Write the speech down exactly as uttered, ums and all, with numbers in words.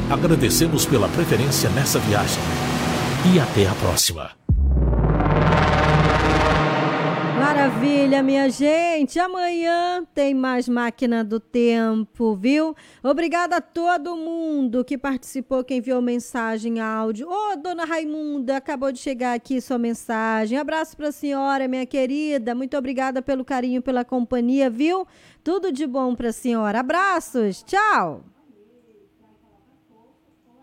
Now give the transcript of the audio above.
Agradecemos pela preferência nessa viagem. E até a próxima. Maravilha, minha gente. Amanhã tem mais Máquina do Tempo, viu? Obrigada a todo mundo que participou, que enviou mensagem, áudio. Ô, oh, dona Raimunda, acabou de chegar aqui sua mensagem. Abraço pra senhora, minha querida. Muito obrigada pelo carinho, pela companhia, viu? Tudo de bom pra senhora. Abraços. Tchau.